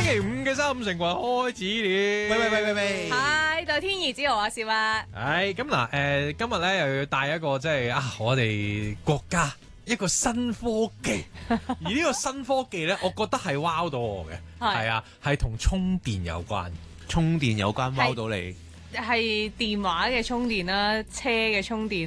期五嘅三五成群開始了。 喂， 係，就天兒子豪阿笑啊！ 咁嗱，今日咧又要帶一個即係我哋國家一個新科技，而呢個新科技咧，我覺得係 wow 到我嘅，係啊，係同充電有關。 充電有關，wow 到你。 係電話嘅充電啦，車嘅充電